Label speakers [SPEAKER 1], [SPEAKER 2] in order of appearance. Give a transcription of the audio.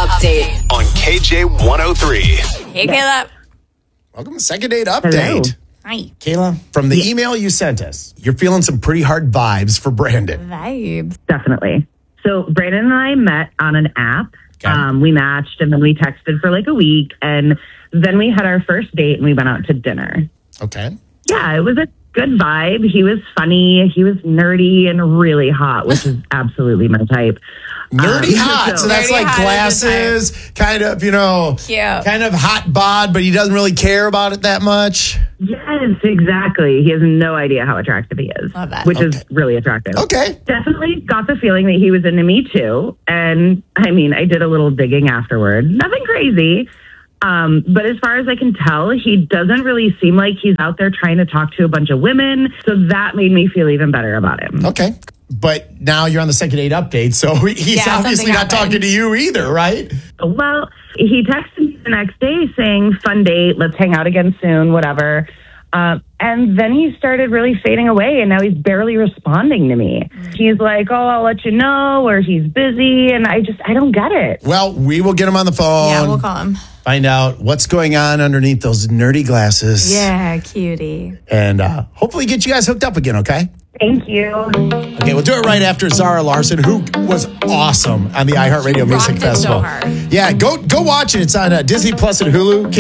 [SPEAKER 1] update
[SPEAKER 2] on KJ103.
[SPEAKER 1] Hey, Kayla.
[SPEAKER 3] Welcome to Second Date Update.
[SPEAKER 1] Hi.
[SPEAKER 3] Kayla, from the email you sent us, you're feeling some pretty hard vibes for Brandon.
[SPEAKER 1] Vibes.
[SPEAKER 4] Definitely. So Brandon and I met on an app.
[SPEAKER 3] Okay.
[SPEAKER 4] We matched and then we texted for like a week. And then we had our first date and we went out to dinner.
[SPEAKER 3] Okay.
[SPEAKER 4] Yeah, it was a good vibe. He was funny. He was nerdy and really hot, which is absolutely my type.
[SPEAKER 3] Nerdy hot. So that's
[SPEAKER 1] Nerdy
[SPEAKER 3] like
[SPEAKER 1] hot
[SPEAKER 3] glasses, kind of,
[SPEAKER 1] Cute.
[SPEAKER 3] kind of hot bod, but he doesn't really care about it that much.
[SPEAKER 4] Yes, exactly. He has no idea how attractive he is,
[SPEAKER 1] Love that.
[SPEAKER 4] which is really attractive.
[SPEAKER 3] Okay.
[SPEAKER 4] Definitely got the feeling that he was into me too. And I mean, I did a little digging afterward. Nothing crazy. But as far as I can tell, he doesn't really seem like he's out there trying to talk to a bunch of women. So that made me feel even better about him.
[SPEAKER 3] Okay. But now you're on the Second Date Update, so he's
[SPEAKER 1] Yeah,
[SPEAKER 3] obviously
[SPEAKER 1] something
[SPEAKER 3] not talking
[SPEAKER 1] happened.
[SPEAKER 3] to you either, right?
[SPEAKER 4] Well, he texted me the next day saying, fun date, let's hang out again soon, whatever. And then he started really fading away, and now he's barely responding to me. He's like, oh, I'll let you know, or he's busy, and I don't get it.
[SPEAKER 3] Well, we will get him on the phone.
[SPEAKER 1] Yeah, we'll call him.
[SPEAKER 3] Find out what's going on underneath those nerdy glasses.
[SPEAKER 1] Yeah, cutie.
[SPEAKER 3] And hopefully get you guys hooked up again, okay?
[SPEAKER 4] Thank you.
[SPEAKER 3] Okay, we'll do it right after Zara Larson, who was awesome on the iHeartRadio Music
[SPEAKER 1] rocked it so
[SPEAKER 3] Festival.
[SPEAKER 1] hard.
[SPEAKER 3] Yeah, go watch it. It's on Disney Plus and Hulu.